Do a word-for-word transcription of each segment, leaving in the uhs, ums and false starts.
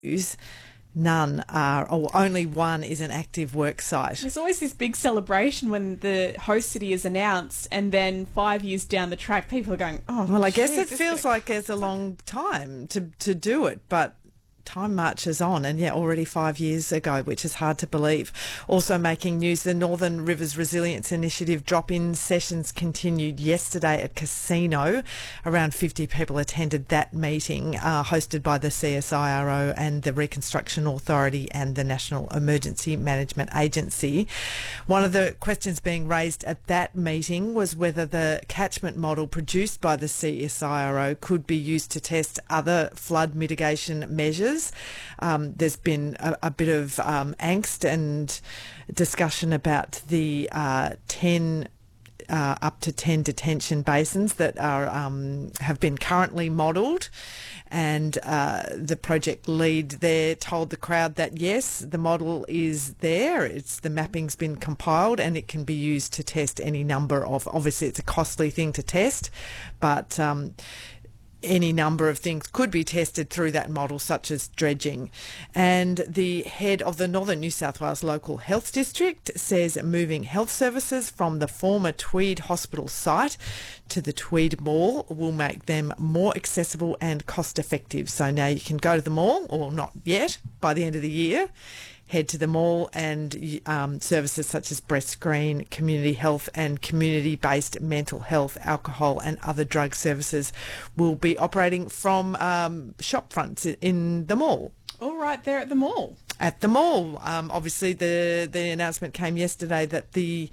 use, none are, or only one is an active work site. There's always this big celebration when the host city is announced, and then five years down the track, people are going, oh, well, I guess geez, it feels like it's a long time to, to do it, but time marches on, and yeah, already five years ago, which is hard to believe. Also making news, the Northern Rivers Resilience Initiative drop-in sessions continued yesterday at Casino. Around fifty people attended that meeting, uh, hosted by the C S I R O and the Reconstruction Authority and the National Emergency Management Agency. One of the questions being raised at that meeting was whether the catchment model produced by the C S I R O could be used to test other flood mitigation measures. Um, there's been a, a bit of um, angst and discussion about the uh, ten uh, up to ten detention basins that are um, have been currently modelled, and uh, the project lead there told the crowd that yes, the model is there. It's the mapping's been compiled and it can be used to test any number of. Obviously, it's a costly thing to test, but um, any number of things could be tested through that model, such as dredging. And the head of the Northern New South Wales Local Health District says moving health services from the former Tweed Hospital site to the Tweed Mall will make them more accessible and cost effective. So now you can go to the mall, or not yet, by the end of the year. Head to the mall, and um, services such as breast screen, community health and community-based mental health, alcohol and other drug services will be operating from um, shop fronts in the mall. All right, there at the mall. At the mall. Um, obviously, the, the announcement came yesterday that the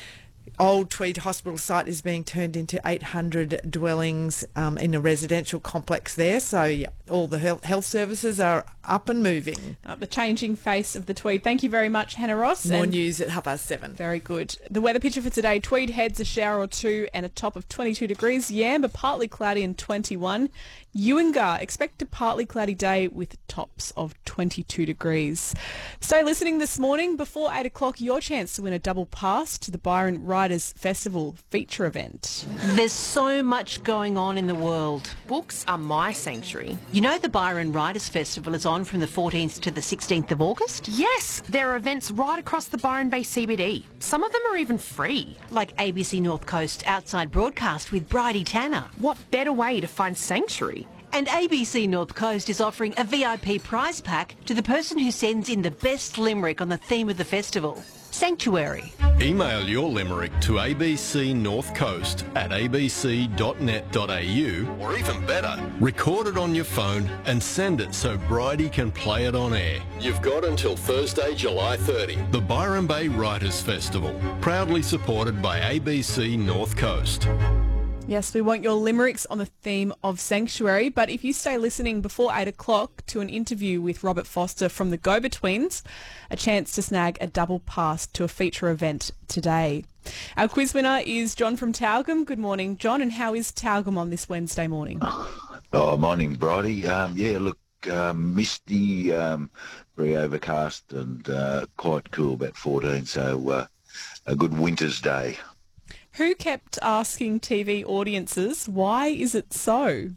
old Tweed Hospital site is being turned into eight hundred dwellings um, in a residential complex there. So yeah, all the health, health services are up and moving. Uh, the changing face of the Tweed. Thank you very much, Hannah Ross. More and news at half past seven. Very good. The weather picture for today: Tweed heads a shower or two and a top of twenty-two degrees. Yamba partly cloudy and twenty-one. Ewangar expect a partly cloudy day with tops of twenty-two degrees. Stay listening this morning. Before eight o'clock, your chance to win a double pass to the Byron Writers Festival feature event. There's so much going on in the world. Books are my sanctuary. You know the Byron Writers Festival is on from the fourteenth to the sixteenth of August? Yes, there are events right across the Byron Bay C B D. Some of them are even free. Like A B C North Coast Outside Broadcast with Bridie Tanner. What better way to find sanctuary? And A B C North Coast is offering a V I P prize pack to the person who sends in the best limerick on the theme of the festival. Sanctuary. Email your limerick to abcnorthcoast at a b c dot net dot a u, or even better, record it on your phone and send it so Bridie can play it on air. You've got until Thursday, July thirtieth. The Byron Bay Writers Festival, proudly supported by A B C North Coast. Yes, we want your limericks on the theme of Sanctuary, but if you stay listening before eight o'clock to an interview with Robert Foster from the Go-Betweens, a chance to snag a double pass to a feature event today. Our quiz winner is John from Tyalgum. Good morning, John, and how is Tyalgum on this Wednesday morning? Oh, morning, Bridie. Um, yeah, look, um, misty, um, very overcast and uh, quite cool, about fourteen, so uh, a good winter's day. Who kept asking T V audiences, why is it so?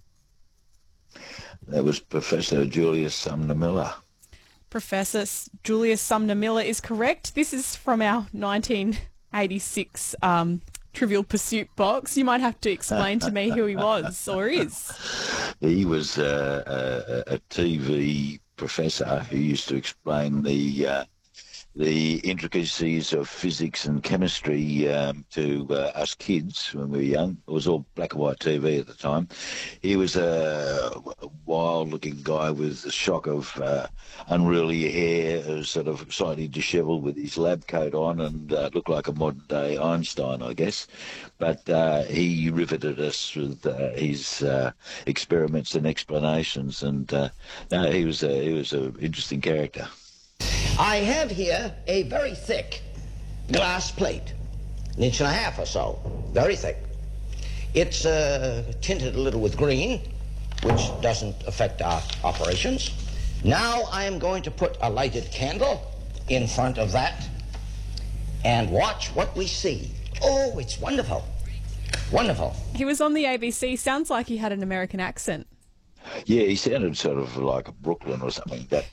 That was Professor Julius Sumner Miller. Professor Julius Sumner Miller is correct. This is from our nineteen eighty-six um, Trivial Pursuit box. You might have to explain to me who he was or is. He was uh, a, a T V professor who used to explain the uh, the intricacies of physics and chemistry um, to uh, us kids when we were young. It was all black and white T V at the time. He was a wild-looking guy with a shock of uh, unruly hair, sort of slightly dishevelled with his lab coat on, and uh, looked like a modern-day Einstein, I guess. But uh, he riveted us with uh, his uh, experiments and explanations, and uh, no, he was a, he was an interesting character. I have here a very thick glass plate, an inch and a half or so, very thick. It's uh, tinted a little with green, which doesn't affect our operations. Now I am going to put a lighted candle in front of that and watch what we see. Oh, it's wonderful. Wonderful. He was on the A B C. Sounds like he had an American accent. Yeah, he sounded sort of like a Brooklyn or something. That